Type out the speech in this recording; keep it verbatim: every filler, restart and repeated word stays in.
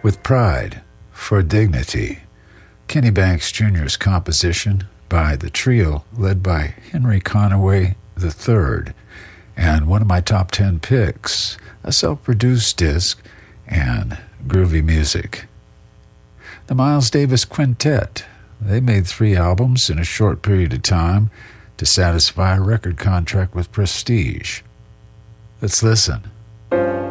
with Pride for Dignity, Kenny Banks Junior's composition by the trio led by Henry Conaway the third, and one of my top ten picks, a self-produced disc and groovy music. The Miles Davis Quintet, they made three albums in a short period of time to satisfy a record contract with Prestige. Let's listen.